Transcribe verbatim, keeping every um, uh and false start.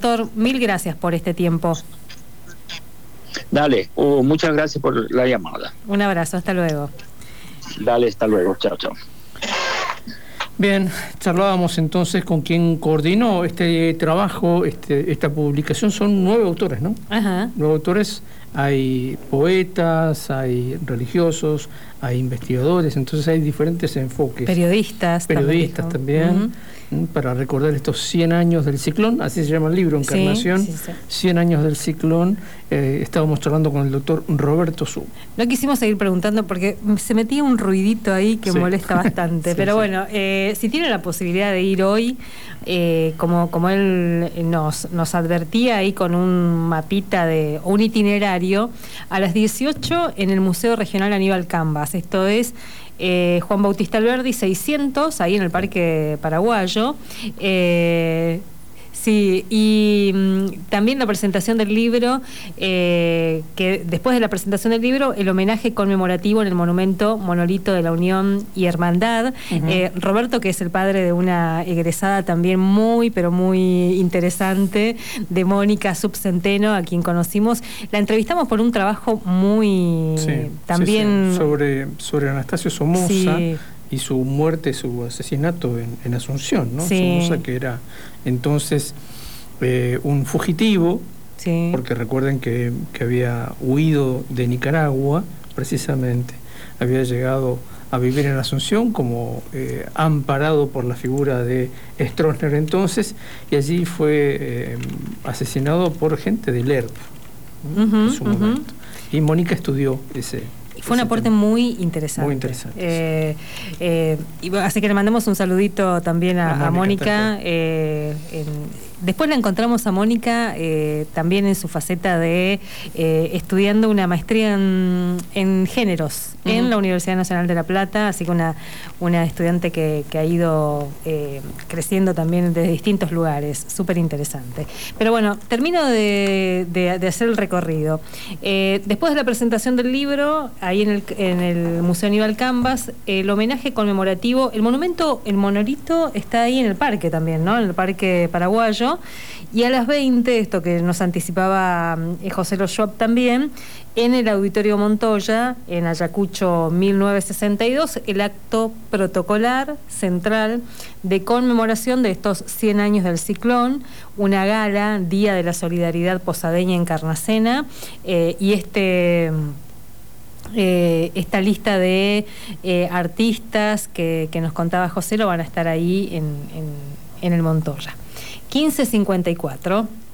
Doctor, mil gracias por este tiempo. Dale, oh, muchas gracias por la llamada. Un abrazo, hasta luego. Dale, hasta luego, chao, chao. Bien, charlábamos entonces con quien coordinó este trabajo, este, esta publicación. Son nueve autores, ¿no? Ajá. Nueve autores, hay poetas, hay religiosos, hay investigadores, entonces hay diferentes enfoques. Periodistas. Periodistas también, también uh-huh. para recordar estos cien años del ciclón, así se llama el libro, Encarnación, sí, sí, sí. cien años del ciclón. Eh, estábamos charlando con el doctor Roberto Su. No quisimos seguir preguntando porque se metía un ruidito ahí que sí. molesta bastante, sí, pero sí. bueno, eh, si tiene la posibilidad de ir hoy, eh, como, como él nos, nos advertía ahí con un mapita de un itinerario, a las dieciocho en el Museo Regional Aníbal Cambas, esto es eh, Juan Bautista Alberdi seiscientos, ahí en el Parque Paraguayo. eh, Sí, y mmm, también la presentación del libro, eh, que después de la presentación del libro, el homenaje conmemorativo en el monumento Monolito de la Unión y Hermandad. Uh-huh. eh, Roberto, que es el padre de una egresada también muy, pero muy interesante, de Mónica Subcenteno, a quien conocimos. La entrevistamos por un trabajo muy... Sí, también sí, sí. Sobre, sobre Anastasio Somoza. Sí. Y su muerte, su asesinato en, en Asunción, ¿no? Sí. Somoza, que era entonces eh, un fugitivo, sí. porque recuerden que, que había huido de Nicaragua, precisamente, había llegado a vivir en Asunción como eh, amparado por la figura de Stroessner entonces, y allí fue eh, asesinado por gente del E R P, ¿no? uh-huh, en su uh-huh. momento. Y Mónica estudió ese... Fue un aporte muy interesante. Muy interesante. Eh, eh, y, así que le mandamos un saludito también a, a Mónica. A Mónica eh, en, después la encontramos a Mónica eh, también en su faceta de eh, estudiando una maestría en, en géneros uh-huh. en la Universidad Nacional de La Plata, así que una, una estudiante que, que ha ido eh, creciendo también desde distintos lugares, súper interesante. Pero bueno, termino de, de, de hacer el recorrido. Eh, después de la presentación del libro, ahí en el, en el Museo Aníbal Cambas, el homenaje conmemorativo, el monumento, el monolito está ahí en el parque también, ¿no? En el Parque Paraguayo. Y a las veinte, esto que nos anticipaba eh, José Lo Schwab también, en el Auditorio Montoya, en Ayacucho mil novecientos sesenta y dos, el acto protocolar central de conmemoración de estos cien años del ciclón, una gala, Día de la Solidaridad Posadeña en Carnacena, eh, y este... Eh, esta lista de eh, artistas que, que nos contaba José lo van a estar ahí en, en, en el Montoya. quince cincuenta y cuatro